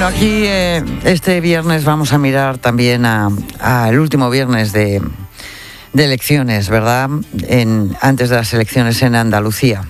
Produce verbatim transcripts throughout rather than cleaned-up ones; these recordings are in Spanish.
Bueno, aquí eh, este viernes vamos a mirar también al último viernes de, de elecciones, ¿verdad? En, antes de las elecciones en Andalucía.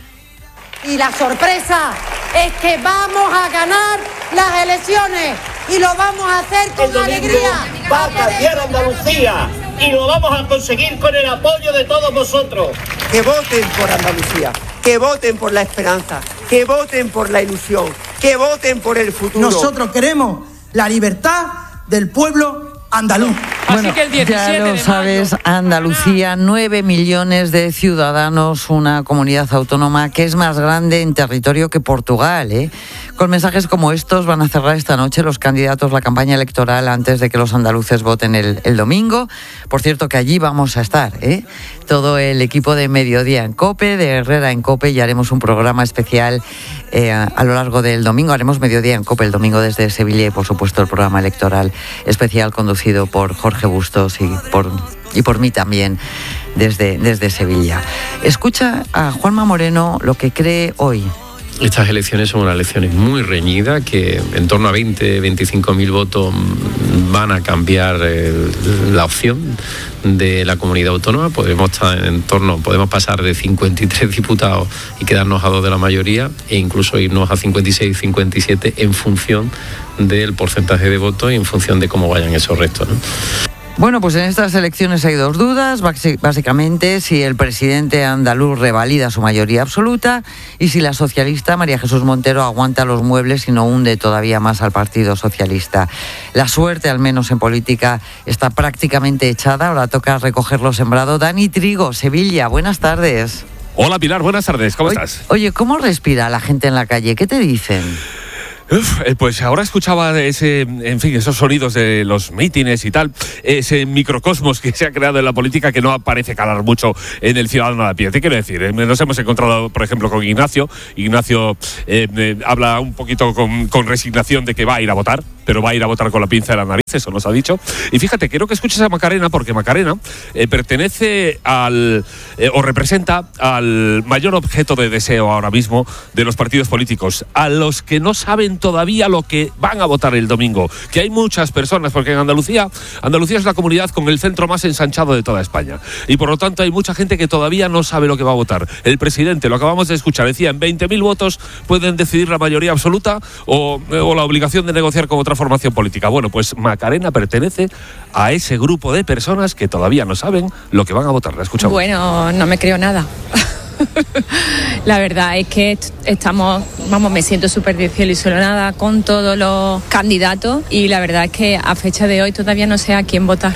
Y la sorpresa es que vamos a ganar las elecciones y lo vamos a hacer con alegría. Va a cambiar Andalucía y lo vamos a conseguir con el apoyo de todos vosotros. Que voten por Andalucía, que voten por la esperanza, que voten por la ilusión, que voten por el futuro. Nosotros queremos la libertad del pueblo andaluz. Bueno, Así que el ya lo sabes, Andalucía, nueve millones de ciudadanos, una comunidad autónoma que es más grande en territorio que Portugal, ¿eh? Con mensajes como estos van a cerrar esta noche los candidatos la campaña electoral antes de que los andaluces voten el, el domingo. Por cierto, que allí vamos a estar, ¿eh? Todo el equipo de Mediodía en COPE, de Herrera en COPE, y haremos un programa especial eh, a lo largo del domingo. Haremos Mediodía en COPE el domingo desde Sevilla y, por supuesto, el programa electoral especial conducido por Jorge Bustos y por, y por mí también desde, desde Sevilla. Escucha a Juanma Moreno lo que cree hoy. Estas elecciones son unas elecciones muy reñidas que en torno a veinte, veinticinco mil votos van a cambiar eh, la opción de la comunidad autónoma. Podemos estar en torno, podemos pasar de cincuenta y tres diputados y quedarnos a dos de la mayoría, e incluso irnos a cincuenta y seis, cincuenta y siete en función del porcentaje de votos y en función de cómo vayan esos restos, ¿no? Bueno, pues en estas elecciones hay dos dudas, básicamente si el presidente andaluz revalida su mayoría absoluta y si la socialista María Jesús Montero aguanta los muebles y no hunde todavía más al Partido Socialista. La suerte, al menos en política, está prácticamente echada, ahora toca recoger lo sembrado. Dani Trigo, Sevilla, buenas tardes. Hola Pilar, buenas tardes, ¿cómo oye, estás? Oye, ¿cómo respira la gente en la calle? ¿Qué te dicen? Uf, pues ahora escuchaba ese, en fin, esos sonidos de los mítines y tal, ese microcosmos que se ha creado en la política que no parece calar mucho en el ciudadano a pie. Te quiero decir, nos hemos encontrado, por ejemplo, con Ignacio. Ignacio eh, eh, habla un poquito con, con resignación de que va a ir a votar, pero va a ir a votar con la pinza de la nariz, eso nos ha dicho. Y fíjate, quiero que escuches a Macarena, porque Macarena eh, pertenece al, eh, o representa al mayor objeto de deseo ahora mismo de los partidos políticos, a los que no saben todavía lo que van a votar el domingo, que hay muchas personas, porque en Andalucía, Andalucía es la comunidad con el centro más ensanchado de toda España, y por lo tanto hay mucha gente que todavía no sabe lo que va a votar. El presidente, lo acabamos de escuchar, decía, en veinte mil votos pueden decidir la mayoría absoluta o, o la obligación de negociar con otra formación política. Bueno, pues Macarena pertenece a ese grupo de personas que todavía no saben lo que van a votar. La escuchamos. Bueno, no me creo nada. La verdad es que estamos, vamos, me siento súper desilusionada con todos los candidatos y la verdad es que a fecha de hoy todavía no sé a quién votar.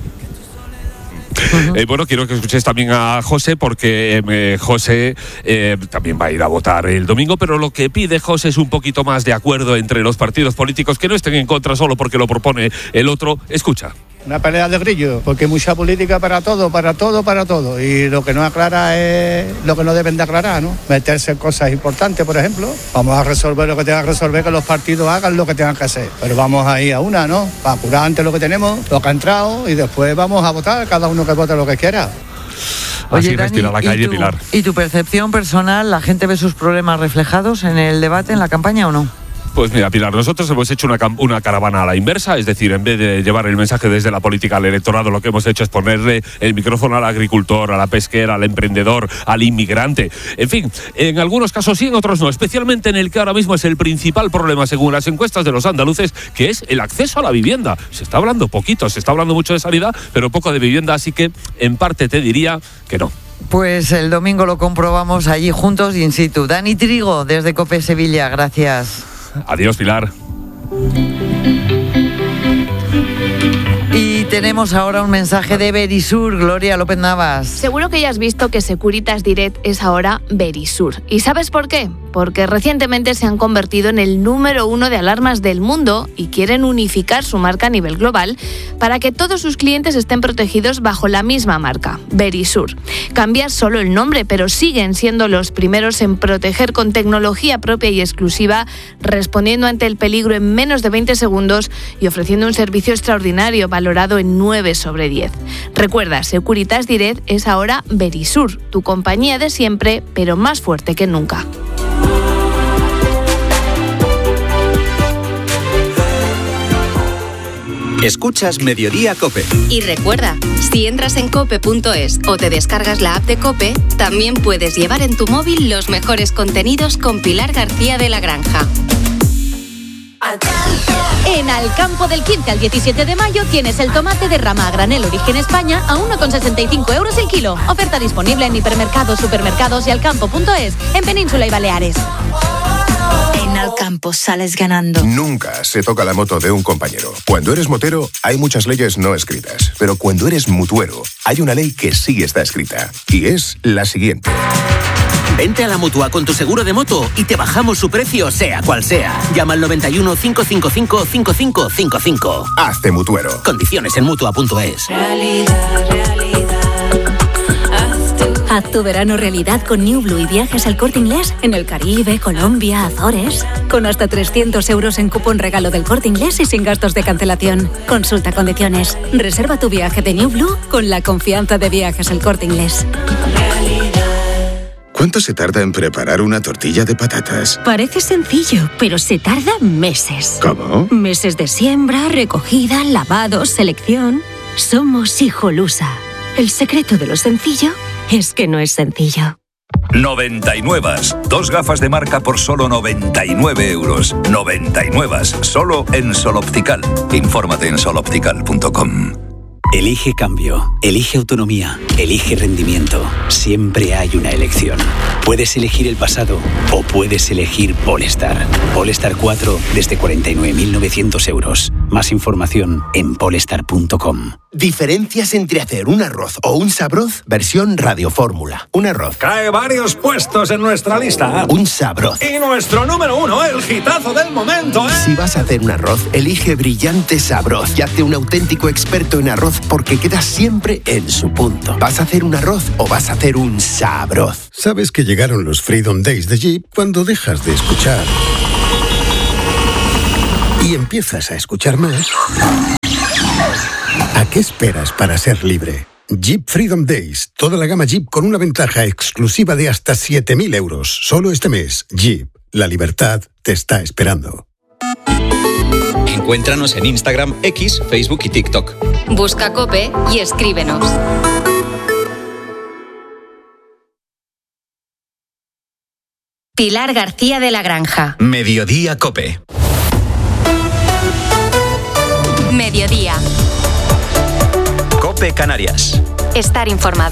Uh-huh. Eh, bueno, quiero que escuches también a José, porque eh, José eh, también va a ir a votar el domingo, pero lo que pide José es un poquito más de acuerdo entre los partidos políticos, que no estén en contra solo porque lo propone el otro. Escucha. Una pelea de grillo, porque hay mucha política para todo, para todo, para todo. Y lo que no aclara es lo que no deben de aclarar, ¿no? Meterse en cosas importantes, por ejemplo. Vamos a resolver lo que tengan que resolver, que los partidos hagan lo que tengan que hacer. Pero vamos ahí a una, ¿no? Para curar antes lo que tenemos, lo que ha entrado, y después vamos a votar, cada uno que vote lo que quiera. Oye, Así respira la calle, ¿y tu, Pilar. ¿Y tu percepción personal? ¿La gente ve sus problemas reflejados en el debate, en la campaña o no? Pues mira, Pilar, nosotros hemos hecho una, una caravana a la inversa, es decir, en vez de llevar el mensaje desde la política al electorado, lo que hemos hecho es ponerle el micrófono al agricultor, a la pesquera, al emprendedor, al inmigrante. En fin, en algunos casos sí, en otros no, especialmente en el que ahora mismo es el principal problema, según las encuestas de los andaluces, que es el acceso a la vivienda. Se está hablando poquito, se está hablando mucho de sanidad, pero poco de vivienda, así que en parte te diría que no. Pues el domingo lo comprobamos allí juntos in situ. Dani Trigo, desde COPE Sevilla, gracias. Adiós, Pilar. Y tenemos ahora un mensaje de Verisur, Gloria López Navas. Seguro que ya has visto que Securitas Direct es ahora Verisur. ¿Y sabes por qué? Porque recientemente se han convertido en el número uno de alarmas del mundo y quieren unificar su marca a nivel global para que todos sus clientes estén protegidos bajo la misma marca, Verisur. Cambia solo el nombre, pero siguen siendo los primeros en proteger con tecnología propia y exclusiva, respondiendo ante el peligro en menos de veinte segundos y ofreciendo un servicio extraordinario valorado en nueve sobre diez. Recuerda, Securitas Direct es ahora Verisur, tu compañía de siempre, pero más fuerte que nunca. Escuchas Mediodía COPE. Y recuerda, si entras en cope punto es o te descargas la app de COPE, también puedes llevar en tu móvil los mejores contenidos con Pilar García de la Granja. En Alcampo del quince al diecisiete de mayo tienes el tomate de rama a granel Origen España a uno con sesenta y cinco euros el kilo. Oferta disponible en hipermercados, supermercados y alcampo punto es en Península y Baleares. En Alcampo sales ganando. Nunca se toca la moto de un compañero. Cuando eres motero hay muchas leyes no escritas, pero cuando eres mutuero hay una ley que sí está escrita y es la siguiente. Vente a la Mutua con tu seguro de moto y te bajamos su precio, sea cual sea. Llama al noventa y uno, cinco cinco cinco, cinco cinco cinco cinco. Hazte mutuero. Condiciones en mutua punto es. Realidad, realidad. Haz tu verano realidad con New Blue y viajes al Corte Inglés en el Caribe, Colombia, Azores. Con hasta trescientos euros en cupón regalo del Corte Inglés y sin gastos de cancelación. Consulta condiciones. Reserva tu viaje de New Blue con la confianza de Viajes al Corte Inglés. ¿Cuánto se tarda en preparar una tortilla de patatas? Parece sencillo, pero se tarda meses. ¿Cómo? Meses de siembra, recogida, lavado, selección. Somos Hijolusa. El secreto de lo sencillo es que no es sencillo. noventa y nueve. Dos gafas de marca por solo noventa y nueve euros. noventa y nueve. Solo en Sol Optical. Infórmate en sol optical punto com. Elige cambio, elige autonomía, elige rendimiento. Siempre hay una elección. Puedes elegir el pasado o puedes elegir Polestar. Polestar cuatro desde cuarenta y nueve mil novecientos euros. Más información en polestar punto com. Diferencias entre hacer un arroz o un sabroz versión radiofórmula. Un arroz. Cae varios puestos en nuestra lista. Un sabroz. Y nuestro número uno, el hitazo del momento, ¿eh? Si vas a hacer un arroz, elige Brillante Sabroz y hazte un auténtico experto en arroz porque queda siempre en su punto. ¿Vas a hacer un arroz o vas a hacer un sabroz? Sabes que llegaron los Freedom Days de Jeep cuando dejas de escuchar y empiezas a escuchar más. ¿A qué esperas para ser libre? Jeep Freedom Days. Toda la gama Jeep con una ventaja exclusiva de hasta siete mil euros. Solo este mes. Jeep. La libertad te está esperando. Encuéntranos en Instagram, X, Facebook y TikTok. Busca COPE y escríbenos. Pilar García de la Granja. Mediodía COPE. Mediodía. COPE Canarias. Estar informado.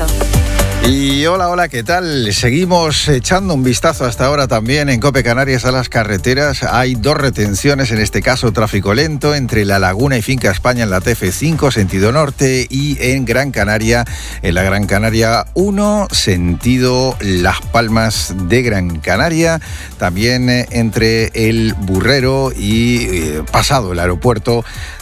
Y hola, hola, ¿qué tal? Seguimos echando un vistazo hasta ahora también en COPE Canarias a las carreteras. Hay dos retenciones, en este caso tráfico lento, entre La Laguna y Finca España en la T F cinco, sentido norte, y en Gran Canaria, en la Gran Canaria uno, sentido Las Palmas de Gran Canaria. También eh, entre el Burrero y eh, pasado el aeropuerto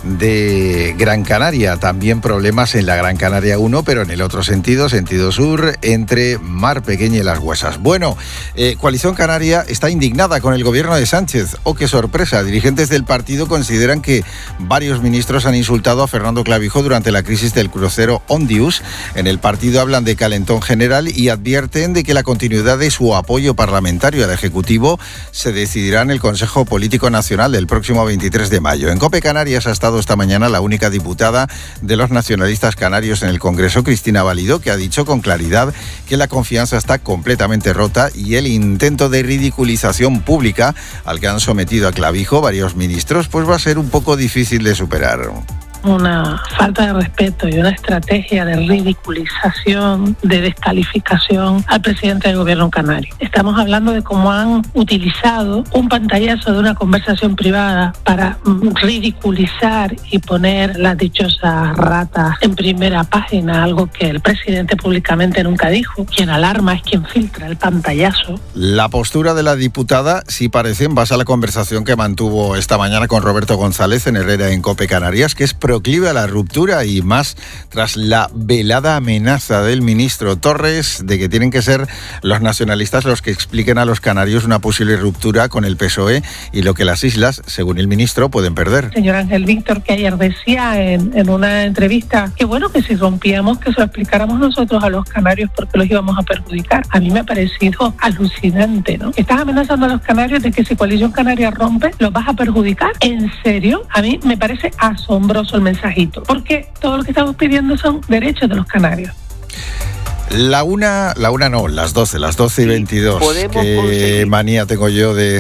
de Gran Canaria. También problemas en la Gran Canaria uno, pero en el otro sentido, sentido sur, entre Mar Pequeña y Las Huesas. Bueno, eh, Coalición Canaria está indignada con el gobierno de Sánchez. ¡Oh, qué sorpresa! Dirigentes del partido consideran que varios ministros han insultado a Fernando Clavijo durante la crisis del crucero Ondius. En el partido hablan de calentón general y advierten de que la continuidad de su apoyo parlamentario al Ejecutivo se decidirá en el Consejo Político Nacional del próximo veintitrés de mayo. En COPE Canarias ha estado esta mañana la única diputada de los nacionalistas canarios en el Congreso, Cristina Valido, que ha dicho con claridad que la confianza está completamente rota y el intento de ridiculización pública al que han sometido a Clavijo varios ministros pues va a ser un poco difícil de superar. Una falta de respeto y una estrategia de ridiculización, de descalificación al presidente del gobierno canario. Estamos hablando de cómo han utilizado un pantallazo de una conversación privada para ridiculizar y poner las dichosas ratas en primera página, algo que el presidente públicamente nunca dijo. Quien alarma es quien filtra el pantallazo. La postura de la diputada sí parece en base a la conversación que mantuvo esta mañana con Roberto González en Herrera en COPE Canarias, que es proclive a la ruptura y más tras la velada amenaza del ministro Torres de que tienen que ser los nacionalistas los que expliquen a los canarios una posible ruptura con el P S O E y lo que las islas, según el ministro, pueden perder. Señor Ángel Víctor, que ayer decía en, en una entrevista que bueno, que si rompíamos, que se lo explicáramos nosotros a los canarios porque los íbamos a perjudicar. A mí me ha parecido alucinante, ¿no? Estás amenazando a los canarios de que si Coalición Canaria rompe, los vas a perjudicar. ¿En serio? A mí me parece asombroso el mensajito, porque todo lo que estamos pidiendo son derechos de los canarios. La una, la una no, las doce, las doce y veintidós. Qué conseguir. Manía tengo yo de...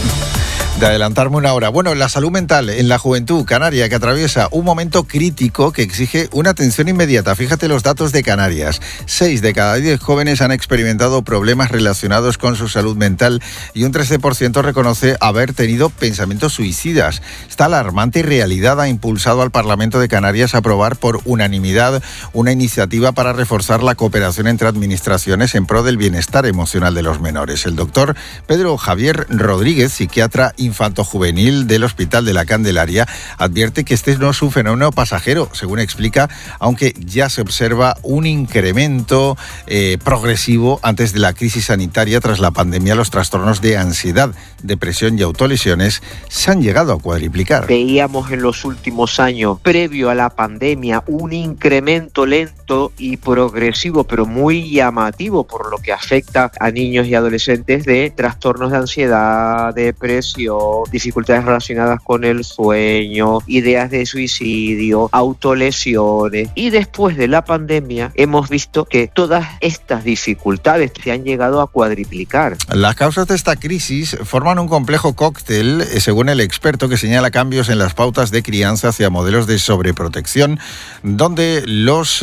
de adelantarme una hora. Bueno, la salud mental en la juventud canaria, que atraviesa un momento crítico que exige una atención inmediata. Fíjate los datos de Canarias. Seis de cada diez jóvenes han experimentado problemas relacionados con su salud mental y un trece por ciento reconoce haber tenido pensamientos suicidas. Esta alarmante realidad ha impulsado al Parlamento de Canarias a aprobar por unanimidad una iniciativa para reforzar la cooperación entre administraciones en pro del bienestar emocional de los menores. El doctor Pedro Javier Rodríguez, psiquiatra infanto-juvenil del Hospital de la Candelaria, advierte que este no es un fenómeno pasajero, según explica, aunque ya se observa un incremento eh, progresivo antes de la crisis sanitaria. Tras la pandemia, los trastornos de ansiedad, depresión y autolesiones se han llegado a cuadriplicar. Veíamos en los últimos años, previo a la pandemia, un incremento lento y progresivo, pero muy llamativo por lo que afecta a niños y adolescentes, de trastornos de ansiedad, depresión, dificultades relacionadas con el sueño, ideas de suicidio, autolesiones. Y después de la pandemia hemos visto que todas estas dificultades se han llegado a cuadriplicar. Las causas de esta crisis forman un complejo cóctel, según el experto, que señala cambios en las pautas de crianza hacia modelos de sobreprotección, donde los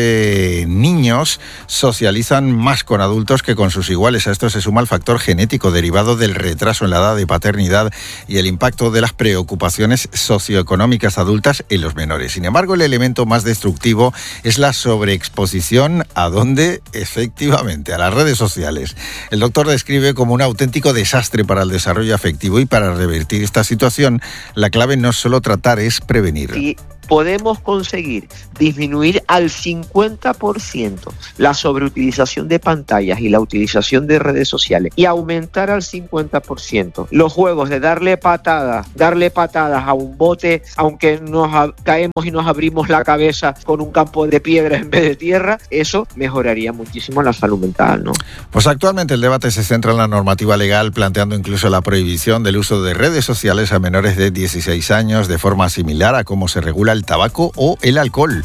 eh, niños socializan más con adultos que con sus iguales. A esto se suma el factor genético derivado del retraso en la edad de paternidad y el impacto de las preocupaciones socioeconómicas adultas en los menores. Sin embargo, el elemento más destructivo es la sobreexposición a donde, efectivamente, a las redes sociales. El doctor describe como un auténtico desastre para el desarrollo afectivo, y para revertir esta situación, la clave no es solo tratar, es prevenir. Sí. Podemos conseguir disminuir al cincuenta por ciento la sobreutilización de pantallas y la utilización de redes sociales, y aumentar al cincuenta por ciento los juegos de darle patadas, darle patadas a un bote, aunque nos a- caemos y nos abrimos la cabeza con un campo de piedra en vez de tierra. Eso mejoraría muchísimo la salud mental, ¿no? Pues actualmente el debate se centra en la normativa legal, planteando incluso la prohibición del uso de redes sociales a menores de dieciséis años, de forma similar a cómo se regula el tabaco o el alcohol.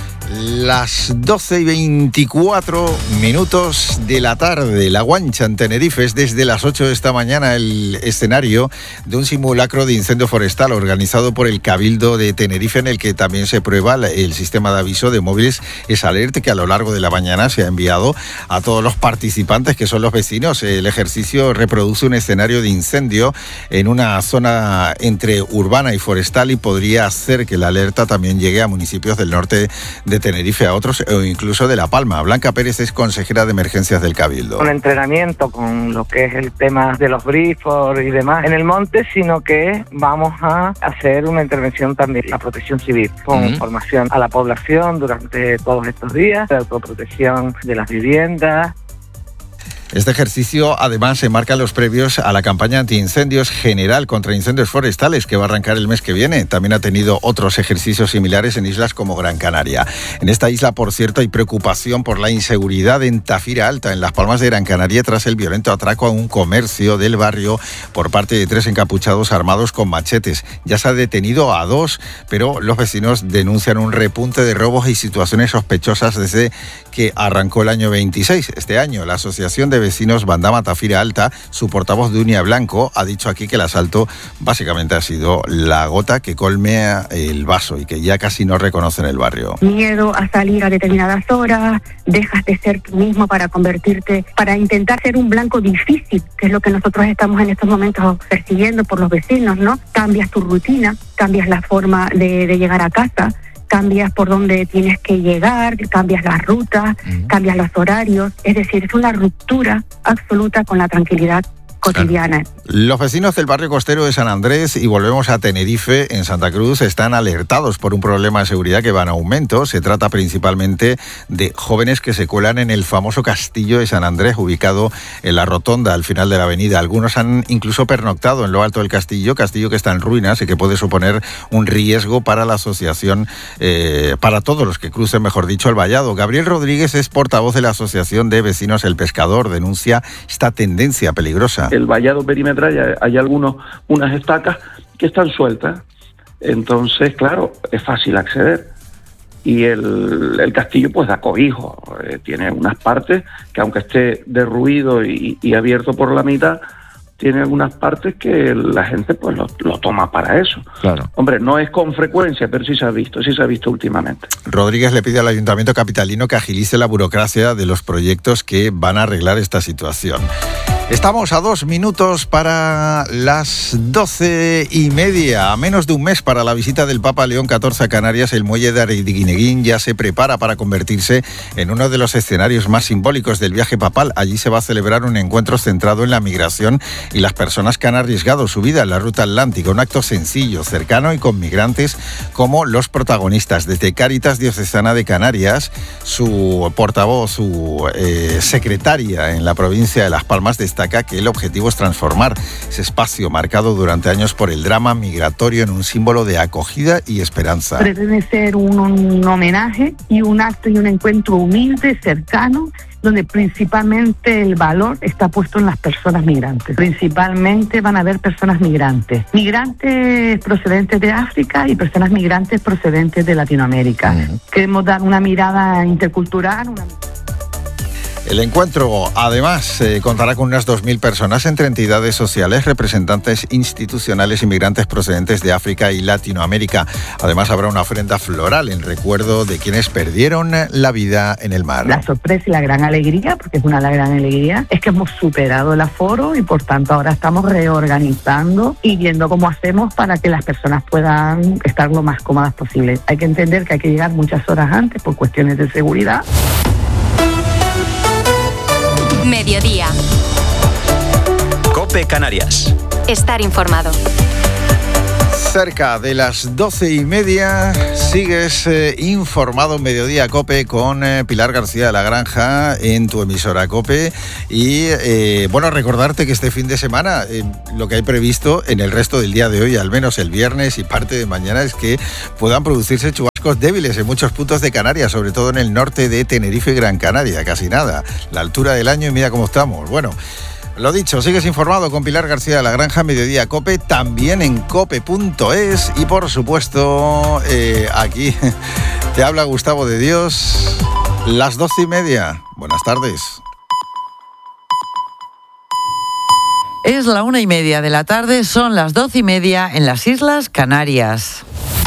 Las doce y veinticuatro minutos de la tarde. La Guancha, en Tenerife, es desde las ocho de esta mañana el escenario de un simulacro de incendio forestal organizado por el Cabildo de Tenerife, en el que también se prueba el sistema de aviso de móviles Esa Alerta, que a lo largo de la mañana se ha enviado a todos los participantes, que son los vecinos. El ejercicio reproduce un escenario de incendio en una zona entre urbana y forestal, y podría hacer que la alerta también llegue a municipios del norte de Tenerife, a otros, o incluso de La Palma. Blanca Pérez es consejera de emergencias del Cabildo. Un entrenamiento con lo que es el tema de los grifos y demás en el monte, sino que vamos a hacer una intervención también, la protección civil, con uh-huh. formación a la población durante todos estos días, de autoprotección de las viviendas. Este ejercicio además se marca en los previos a la campaña antiincendios general contra incendios forestales, que va a arrancar el mes que viene. También ha tenido otros ejercicios similares en islas como Gran Canaria. En esta isla, por cierto, hay preocupación por la inseguridad en Tafira Alta, en Las Palmas de Gran Canaria, tras el violento atraco a un comercio del barrio por parte de tres encapuchados armados con machetes. Ya se ha detenido a dos, pero los vecinos denuncian un repunte de robos y situaciones sospechosas desde que arrancó el año veintiséis. Este año, la Asociación de Vecinos Bandama Tafira Alta, su portavoz Dunia Blanco, ha dicho aquí que el asalto básicamente ha sido la gota que colmea el vaso y que ya casi no reconocen el barrio. Miedo a salir a determinadas horas, dejas de ser tú mismo para convertirte, para intentar ser un blanco difícil, que es lo que nosotros estamos en estos momentos persiguiendo por los vecinos, ¿no? Cambias tu rutina, cambias la forma de, de llegar a casa, cambias por dónde tienes que llegar, cambias las rutas, uh-huh. cambias los horarios. Es decir, es una ruptura absoluta con la tranquilidad cotidiana. Los vecinos del barrio costero de San Andrés, y volvemos a Tenerife, en Santa Cruz, están alertados por un problema de seguridad que va en aumento. Se trata principalmente de jóvenes que se cuelan en el famoso castillo de San Andrés, ubicado en la rotonda al final de la avenida. Algunos han incluso pernoctado en lo alto del castillo, castillo que está en ruinas y que puede suponer un riesgo para la asociación, eh, para todos los que crucen, mejor dicho, el vallado. Gabriel Rodríguez es portavoz de la Asociación de Vecinos El Pescador, denuncia esta tendencia peligrosa. El vallado perimetral, hay algunos, unas estacas que están sueltas Entonces, claro, es fácil acceder. Y el, el castillo pues da cobijo, eh, tiene unas partes que aunque esté derruido y, y abierto por la mitad, tiene algunas partes que la gente pues lo, lo toma para eso. Claro. Hombre, no es con frecuencia, pero sí se ha visto, sí se ha visto últimamente. Rodríguez le pide al Ayuntamiento capitalino que agilice la burocracia de los proyectos que van a arreglar esta situación. Estamos a dos minutos para las doce y media. A menos de un mes para la visita del Papa León catorce a Canarias, el muelle de Arguineguín ya se prepara para convertirse en uno de los escenarios más simbólicos del viaje papal. Allí se va a celebrar un encuentro centrado en la migración y las personas que han arriesgado su vida en la ruta atlántica. Un acto sencillo, cercano y con migrantes como los protagonistas. Desde Cáritas Diocesana de Canarias, su portavoz, su eh, secretaria en la provincia de Las Palmas, destaca que el objetivo es transformar ese espacio marcado durante años por el drama migratorio en un símbolo de acogida y esperanza. Pretende ser un, un homenaje y un acto y un encuentro humilde, cercano, donde principalmente el valor está puesto en las personas migrantes. Principalmente van a haber personas migrantes. Migrantes procedentes de África y personas migrantes procedentes de Latinoamérica. Uh-huh. Queremos dar una mirada intercultural, una... El encuentro, además, eh, contará con unas dos mil personas entre entidades sociales, representantes institucionales y migrantes procedentes de África y Latinoamérica. Además, habrá una ofrenda floral en recuerdo de quienes perdieron la vida en el mar. La sorpresa y la gran alegría, porque es una la gran alegría, es que hemos superado el aforo y, por tanto, ahora estamos reorganizando y viendo cómo hacemos para que las personas puedan estar lo más cómodas posible. Hay que entender que hay que llegar muchas horas antes por cuestiones de seguridad. Mediodía. COPE Canarias. Estar informado. Cerca de las doce y media sigues eh, informado en Mediodía COPE con eh, Pilar García de la Granja en tu emisora COPE. Y eh, bueno, recordarte que este fin de semana eh, lo que hay previsto en el resto del día de hoy, al menos el viernes y parte de mañana, es que puedan producirse chubascos débiles en muchos puntos de Canarias, sobre todo en el norte de Tenerife y Gran Canaria, casi nada. La altura del año y mira cómo estamos. Bueno, lo dicho, sigues informado con Pilar García de la Granja, Mediodía COPE, también en cope punto es y por supuesto eh, aquí te habla Gustavo de Dios, las doce y media. Buenas tardes. Es la una y media de la tarde, son las doce y media en las Islas Canarias.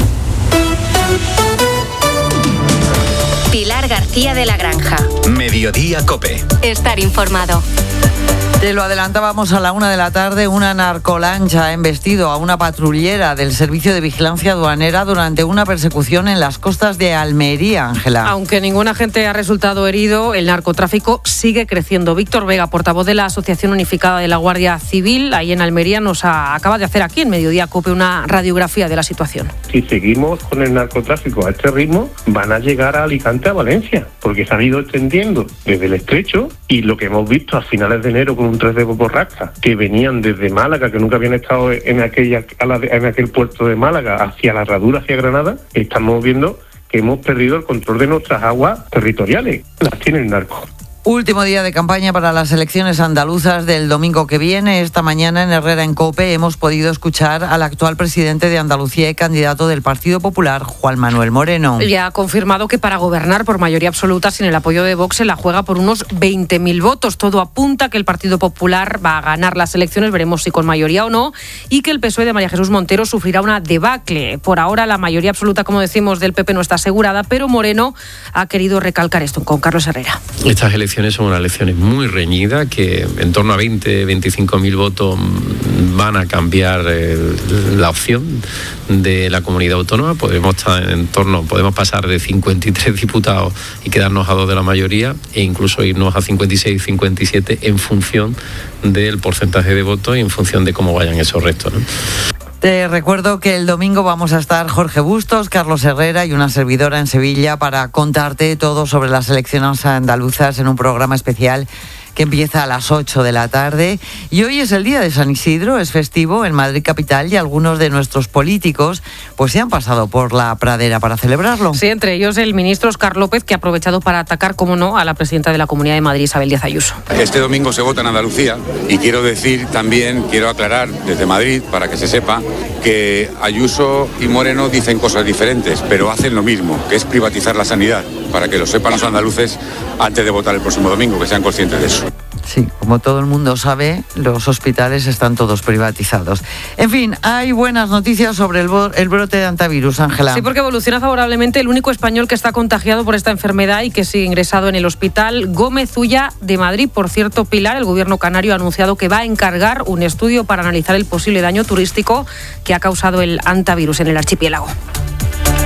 Pilar García de la Granja. Mediodía COPE. Estar informado. Te lo adelantábamos a la una de la tarde, una narcolancha ha embestido a una patrullera del Servicio de Vigilancia Aduanera durante una persecución en las costas de Almería, Ángela. Aunque ningún agente ha resultado herido, el narcotráfico sigue creciendo. Víctor Vega, portavoz de la Asociación Unificada de la Guardia Civil, ahí en Almería, nos ha, acaba de hacer aquí en Mediodía COPE una radiografía de la situación. Si seguimos con el narcotráfico a este ritmo, van a llegar a Alicante, a Valencia, porque se han ido extendiendo desde el estrecho y lo que hemos visto a finales de enero con un tres de borrasca que venían desde Málaga, que nunca habían estado en aquella en aquel puerto de Málaga, hacia la Herradura, hacia Granada, estamos viendo que hemos perdido el control de nuestras aguas territoriales. Las tiene el narco. Último día de campaña para las elecciones andaluzas del domingo que viene. Esta mañana en Herrera en COPE hemos podido escuchar al actual presidente de Andalucía y candidato del Partido Popular, Juan Manuel Moreno. Y ha confirmado que para gobernar por mayoría absoluta sin el apoyo de Vox se la juega por unos veinte mil votos. Todo apunta a que el Partido Popular va a ganar las elecciones, veremos si con mayoría o no, y que el P S O E de María Jesús Montero sufrirá una debacle. Por ahora la mayoría absoluta, como decimos, del P P no está asegurada, pero Moreno ha querido recalcar esto con Carlos Herrera. Estas elecciones son unas elecciones muy reñidas, que en torno a veinte, veinticinco mil votos van a cambiar eh, la opción de la comunidad autónoma. Podemos estar en torno, podemos pasar de cincuenta y tres diputados y quedarnos a dos de la mayoría, e incluso irnos a cincuenta y seis, cincuenta y siete en función del porcentaje de votos y en función de cómo vayan esos restos, ¿no? Te recuerdo que el domingo vamos a estar Jorge Bustos, Carlos Herrera y una servidora en Sevilla para contarte todo sobre las elecciones andaluzas en un programa especial que empieza a las ocho de la tarde. Y hoy es el día de San Isidro, es festivo en Madrid capital y algunos de nuestros políticos pues se han pasado por la pradera para celebrarlo. Sí, entre ellos el ministro Óscar López, que ha aprovechado para atacar, como no, a la presidenta de la Comunidad de Madrid, Isabel Díaz Ayuso. Este domingo se vota en Andalucía y quiero decir también, quiero aclarar desde Madrid para que se sepa que Ayuso y Moreno dicen cosas diferentes, pero hacen lo mismo, que es privatizar la sanidad, para que lo sepan los andaluces antes de votar el próximo domingo, que sean conscientes de eso. Sí, como todo el mundo sabe, los hospitales están todos privatizados. En fin, hay buenas noticias sobre el, bo- el brote de antivirus, Ángela. Sí, porque evoluciona favorablemente el único español que está contagiado por esta enfermedad y que sigue ingresado en el hospital Gómez Ulla de Madrid. Por cierto, Pilar, el gobierno canario ha anunciado que va a encargar un estudio para analizar el posible daño turístico que ha causado el antivirus en el archipiélago.